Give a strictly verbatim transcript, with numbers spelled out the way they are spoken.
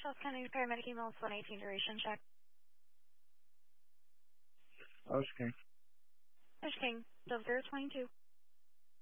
Charles Kennedy paramedic email one eighteen duration check. Ocean King. Ocean King, zero zero twenty-two.